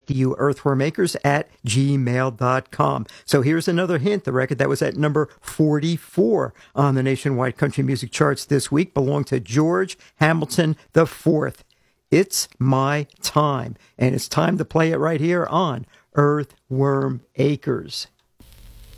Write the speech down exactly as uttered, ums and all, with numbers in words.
to you, earthwormakers at gmail dot com. So here's another hint. The record that was at number forty-four on the nationwide country music charts this week belonged to George Hamilton the Fourth. It's My Time, and it's time to play it right here on Earthworm Acres.